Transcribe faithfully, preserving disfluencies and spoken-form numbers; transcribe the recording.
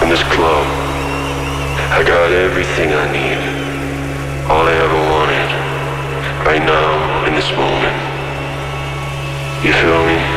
in this club. I got everything I need, all I ever wanted, right now, in this moment. You feel me?